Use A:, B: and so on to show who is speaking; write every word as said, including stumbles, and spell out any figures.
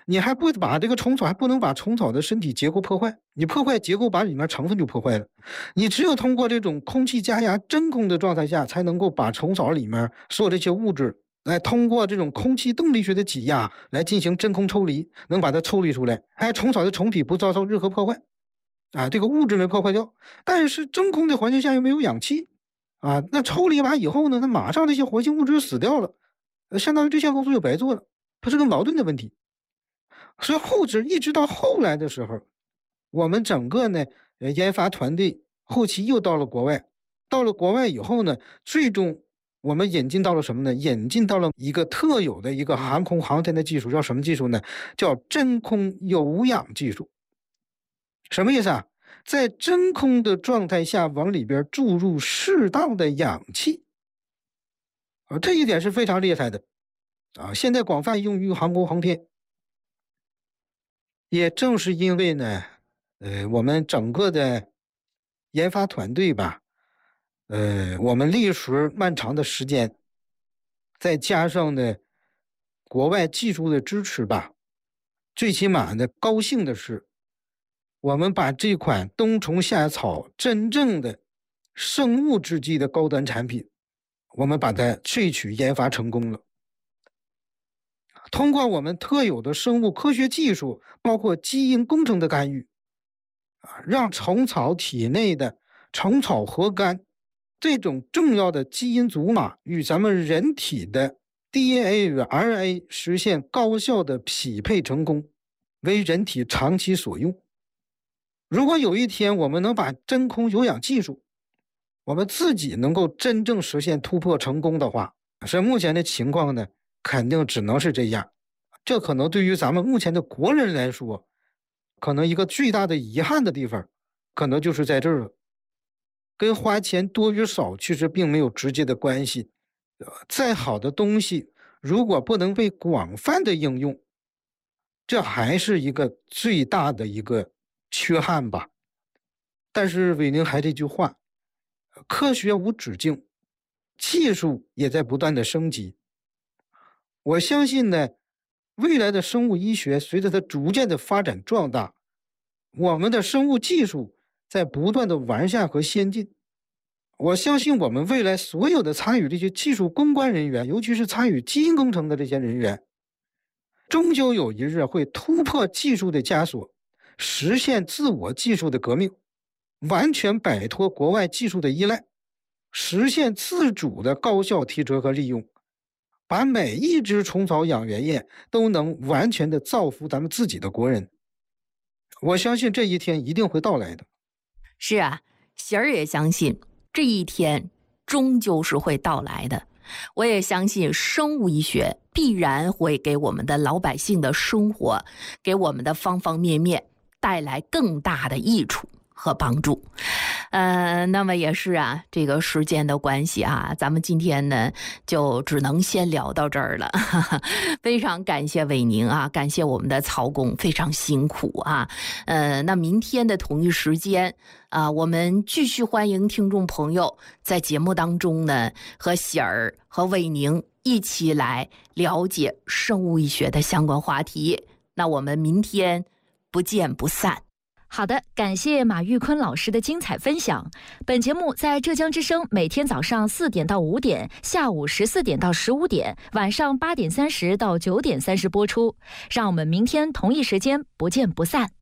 A: 你还不把这个虫草，还不能把虫草的身体结构破坏，你破坏结构，把里面成分就破坏了。你只有通过这种空气加压真空的状态下，才能够把虫草里面所有这些物质来通过这种空气动力学的挤压来进行真空抽离，能把它抽离出来，还虫草的虫体不遭受任何破坏啊，这个物质没破坏掉。但是真空的环境下又没有氧气啊，那抽离完以后呢，它马上这些活性物质死掉了，相当于这项工作就白做了，它是个矛盾的问题。所以后置一直到后来的时候，我们整个呢研发团队后期又到了国外，到了国外以后呢，最终我们引进到了什么呢？引进到了一个特有的一个航空航天的技术，叫什么技术呢？叫真空有氧技术。什么意思啊？在真空的状态下往里边注入适当的氧气，啊，这一点是非常厉害的啊！现在广泛用于航空航天。也正是因为呢，呃，我们整个的研发团队吧，呃，我们历时漫长的时间，再加上呢国外技术的支持吧，最起码呢高兴的是，我们把这款冬虫夏草真正的生物制剂的高端产品，我们把它萃取研发成功了。通过我们特有的生物科学技术，包括基因工程的干预，让虫草体内的虫草核苷这种重要的基因组码与咱们人体的 D N A 与 R N A 实现高效的匹配成功，为人体长期所用。如果有一天我们能把真空有氧技术，我们自己能够真正实现突破成功的话，是目前的情况呢，肯定只能是这样。这可能对于咱们目前的国人来说，可能一个最大的遗憾的地方，可能就是在这儿了。跟花钱多与少其实并没有直接的关系。再好的东西，如果不能被广泛的应用，这还是一个最大的一个缺憾吧。但是伟宁还这句话，科学无止境，技术也在不断的升级。我相信呢，未来的生物医学随着它逐渐的发展壮大，我们的生物技术在不断的完善和先进。我相信我们未来所有的参与这些技术攻关人员，尤其是参与基因工程的这些人员，终究有一日会突破技术的枷锁，实现自我技术的革命，完全摆脱国外技术的依赖，实现自主的高效提纯和利用，把每一只虫草养源液都能完全的造福咱们自己的国人。我相信这一天一定会到来的。
B: 是啊，喜儿也相信这一天终究是会到来的。我也相信生物医学必然会给我们的老百姓的生活，给我们的方方面面带来更大的益处和帮助。呃，那么也是啊，这个时间的关系啊，咱们今天呢就只能先聊到这儿了。非常感谢伟宁啊，感谢我们的曹工，非常辛苦啊。呃，那明天的同一时间啊、呃，我们继续欢迎听众朋友在节目当中呢，和喜儿和伟宁一起来了解生物医学的相关话题。那我们明天不见不散。
C: 好的，感谢马玉坤老师的精彩分享。本节目在浙江之声每天早上四点到五点，下午十四点到十五点，晚上八点三十到九点三十播出。让我们明天同一时间不见不散。